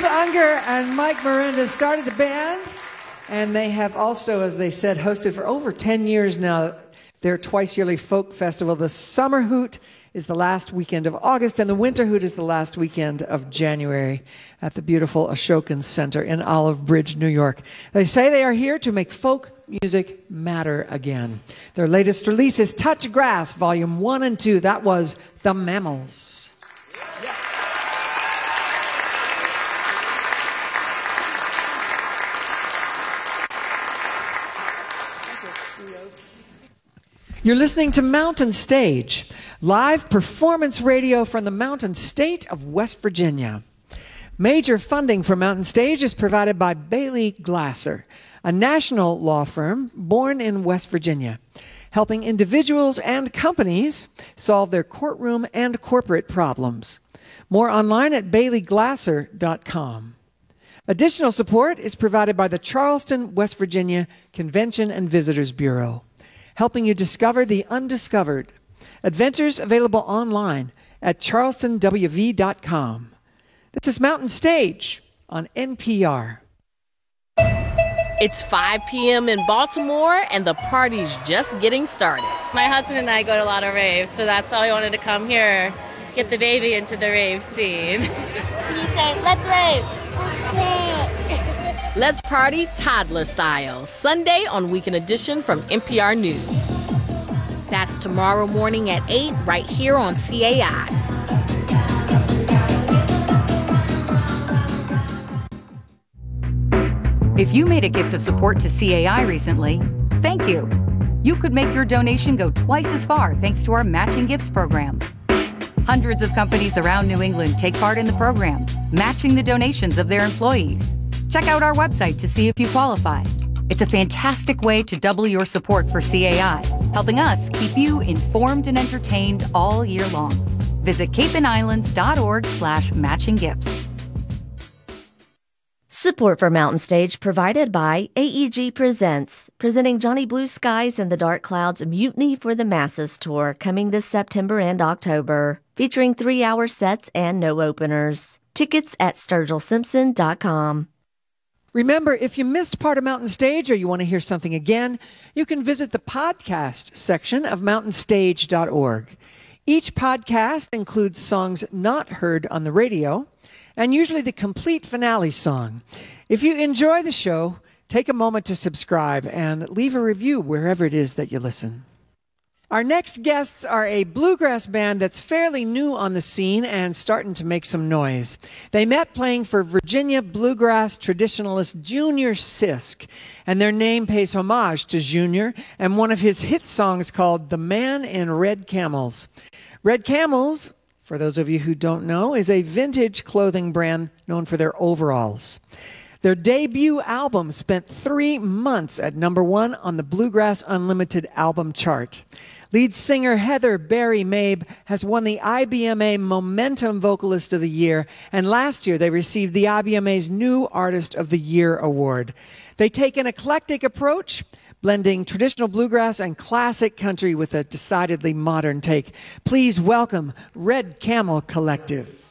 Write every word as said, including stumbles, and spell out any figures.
Ruth Unger and Mike Miranda started the band, and they have also, as they said, hosted for over ten years now their twice-yearly folk festival. The Summer Hoot is the last weekend of August, and the Winter Hoot is the last weekend of January at the beautiful Ashokan Center in Olive Bridge, New York. They say they are here to make folk music matter again. Their latest release is Touch Grass, Volume one and two. That was The Mammals. You're listening to Mountain Stage, live performance radio from the Mountain State of West Virginia. Major funding for Mountain Stage is provided by Bailey Glasser, a national law firm born in West Virginia, helping individuals and companies solve their courtroom and corporate problems. More online at bailey glasser dot com. Additional support is provided by the Charleston, West Virginia Convention and Visitors Bureau, helping you discover the undiscovered. Adventures available online at charleston w v dot com. This is Mountain Stage on N P R. It's five p.m. in Baltimore, and the party's just getting started. My husband and I go to a lot of raves, so that's why we wanted to come here, get the baby into the rave scene. Can you say, let's rave? Let's rave. Let's party toddler style, Sunday on Weekend Edition from N P R News. That's tomorrow morning at eight, right here on C A I. If you made a gift of support to C A I recently, thank you. You could make your donation go twice as far thanks to our Matching Gifts program. Hundreds of companies around New England take part in the program, matching the donations of their employees. Check out our website to see if you qualify. It's a fantastic way to double your support for C A I, helping us keep you informed and entertained all year long. Visit cape and islands dot org slash matching gifts. Support for Mountain Stage provided by A E G Presents, presenting Johnny Blue Skies and the Dark Clouds Mutiny for the Masses tour coming this September and October, featuring three-hour sets and no openers. Tickets at sturgill simpson dot com. Remember, if you missed part of Mountain Stage or you want to hear something again, you can visit the podcast section of mountain stage dot org. Each podcast includes songs not heard on the radio, and usually the complete finale song. If you enjoy the show, take a moment to subscribe and leave a review wherever it is that you listen. Our next guests are a bluegrass band that's fairly new on the scene and starting to make some noise. They met playing for Virginia bluegrass traditionalist Junior Sisk, and their name pays homage to Junior and one of his hit songs called The Man in Red Camels. Red Camels, for those of you who don't know, is a vintage clothing brand known for their overalls. Their debut album spent three months at number one on the Bluegrass Unlimited album chart. Lead singer Heather Barry Mabe has won the I B M A Momentum Vocalist of the Year, and last year they received the I B M A's New Artist of the Year award. They take an eclectic approach, blending traditional bluegrass and classic country with a decidedly modern take. Please welcome Red Camel Collective.